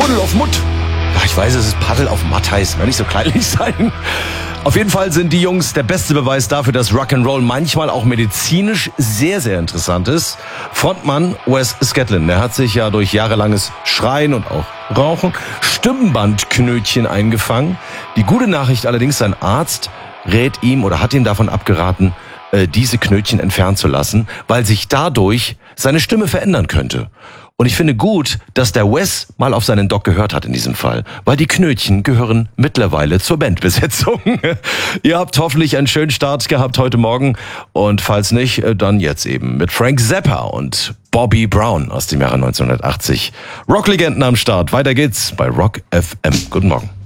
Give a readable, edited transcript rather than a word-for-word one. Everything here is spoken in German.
Puddel auf Mutt. Ja, ich weiß, es ist Paddel auf Matt heißt, will nicht so kleinlich sein. Auf jeden Fall sind die Jungs der beste Beweis dafür, dass Rock'n'Roll manchmal auch medizinisch sehr, sehr interessant ist. Frontmann Wes Scatlin, der hat sich ja durch jahrelanges Schreien und auch Rauchen Stimmbandknötchen eingefangen. Die gute Nachricht allerdings, sein Arzt rät ihm oder hat ihm davon abgeraten, diese Knötchen entfernen zu lassen, weil sich dadurch seine Stimme verändern könnte. Und ich finde gut, dass der Wes mal auf seinen Doc gehört hat in diesem Fall, weil die Knötchen gehören mittlerweile zur Bandbesetzung. Ihr habt hoffentlich einen schönen Start gehabt heute Morgen und falls nicht, dann jetzt eben mit Frank Zappa und Bobby Brown aus dem Jahre 1980. Rocklegenden am Start, weiter geht's bei Rock FM. Guten Morgen.